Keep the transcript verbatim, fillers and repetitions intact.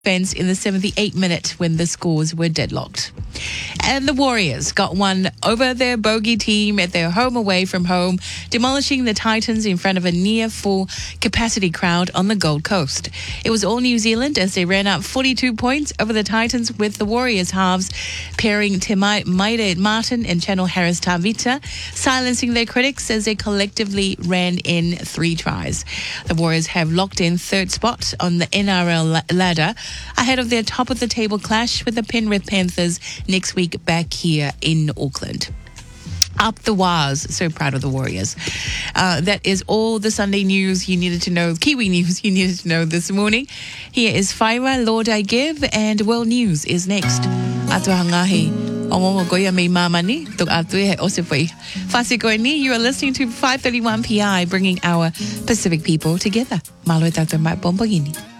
defense in the seventy-eighth minute when the scores were deadlocked. And the Warriors got one over their bogey team at their home away from home, demolishing the Titans in front of a near full capacity crowd on the Gold Coast. It was all New Zealand as they ran up forty-two points over the Titans, with the Warriors halves pairing Temai Maire Martin and Channel Harris Tavita, silencing their critics as they collectively ran in three tries. The Warriors have locked in third spot on the N R L la- ladder, ahead of their top-of-the-table clash with the Penrith Panthers next week back here in Auckland. Up the Waz. So proud of the Warriors. Uh, that is all the Sunday news you needed to know, Kiwi news you needed to know this morning. Here is Whaiwa, Lord I Give, and World News is next. Atua hangahi. Omomo goia me mamani. Tuk atu he osepui. Fasikoini, you are listening to five thirty-one P I, bringing our Pacific people together. Malo e tatou mai pompagini.